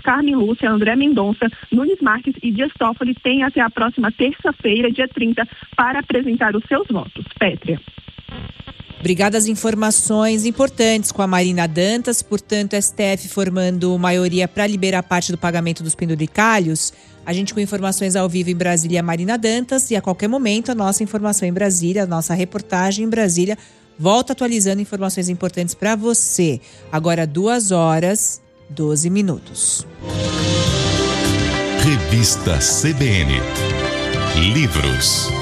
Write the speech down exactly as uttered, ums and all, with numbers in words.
Carmen Lúcia, André Mendonça, Nunes Marques e Dias Toffoli têm até a próxima terça-feira, dia trinta, para apresentar os seus votos. Pétria. Obrigada às informações importantes com a Marina Dantas. Portanto, S T F formando maioria para liberar parte do pagamento dos penduricalhos. A gente com informações ao vivo em Brasília, Marina Dantas. E a qualquer momento, a nossa informação em Brasília, a nossa reportagem em Brasília, volta atualizando informações importantes para você. Agora, duas horas, doze minutos. Revista C B N. Livros.